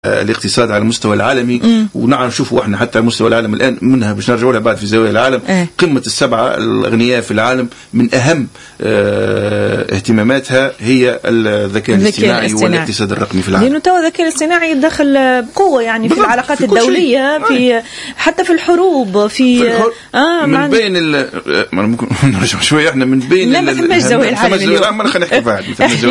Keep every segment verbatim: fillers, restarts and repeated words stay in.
الاقتصاد على المستوى العالمي. م. ونعم نشوفوا احنا حتى على مستوى العالم الان منها باش نرجعوا لها بعد في زوايا العالم. اه. قمه السبعه الاغنياء في العالم من اهم اه اهتماماتها هي الذكاء الاصطناعي والاقتصاد الرقمي في العالم. لانه تو الذكاء الاصطناعي يدخل بقوه يعني في العلاقات في الدوليه في اه. حتى في الحروب في, في الحر... اه من بين ال... ممكن نرجع شويه احنا من بين لا ما ثماش زوايا العالم اليوم خلينا نحكي بعد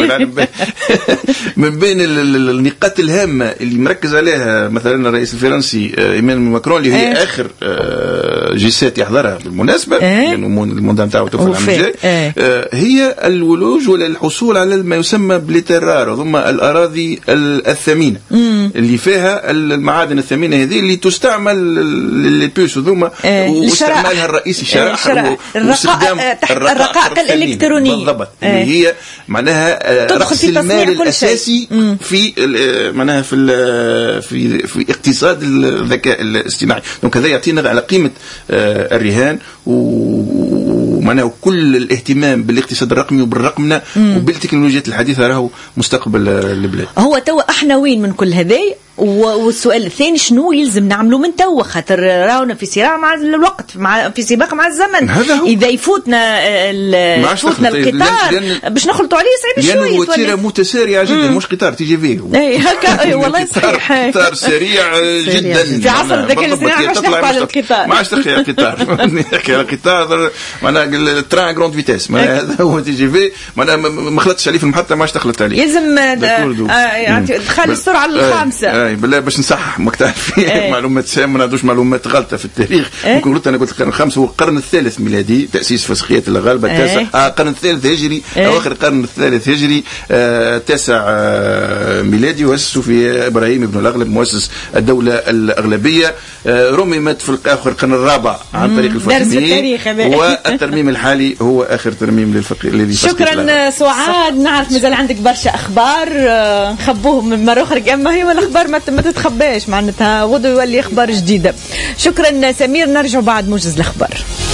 من بين النقاط الهامه اللي مركز عليها مثلا الرئيس الفرنسي ايمانويل ماكرون اللي هي اه. اخر جي سبعة يحضرها بالمناسبه لانه اه. المنظمه نتاعو توفى العام الجاي اه. هي الولوج ولا الحصول على ما يسمى بليترار ثم الاراضي الثمينه مم. اللي فيها المعادن الثمينه هذه اللي تستعمل للبيوس ثم اه. واستعمالها الرئيسي شرائح واستخدام الرقائق الالكترونيه بالضبط اه. اللي هي معناها راس المال الاساسي في معناها في في في اقتصاد الذكاء الاصطناعي. دونك هذا يعطينا على قيمه الرهان ومعناه كل الاهتمام بالاقتصاد الرقمي وبالرقمنه وبالتكنولوجيات الحديثه راهو مستقبل البلاد. هو توا احنا وين من كل هذا؟ والسؤال الثاني شنو يلزم نعملوا من توا خاطر راونا في صراع مع الوقت مع في سباق مع الزمن. اذا يفوتنا يفوتنا القطار باش نخلطوا عليه صعيب شويه. لأنه وتيره متسارعه جدا مش قطار تي جي في. اي هكا اي والله صحيح قطار سريع جدا في عصر الذكاء الاصطناعي باش نحكوا على القطار ما عادش تحكي على القطار نحكي على القطار معناها التران جروند فيتاس هذا هو تي جي في معناها ما خلطتش عليه في المحطه ما عادش تخلط عليه يلزم ادخال السرعه الخامسه. بالله باش نصحح مقطع فيه معلومات سامه ما نعطوش معلومات غلطه في التاريخ. ممكن قلت انا قلت القرن الخامس هو القرن الثالث ميلادي تاسيس فسخيات الغالبه التاسع اه القرن الثالث هجري اواخر القرن الثالث هجري آه تاسع آه ميلادي واسسوا في ابراهيم بن الاغلب مؤسس الدوله الاغلبيه. آه رممت في اخر القرن الرابع عن طريق الفاطميين والترميم الحالي هو اخر ترميم للفقيه الذي شكرا سعاد. نعرف مازال عندك برشا اخبار آه خبوهم من مره اخرى اما هي الاخبار ما ما تتخباش معناتها غدو يولي اخبار جديده. شكرا سمير. نرجع بعد موجز الاخبار.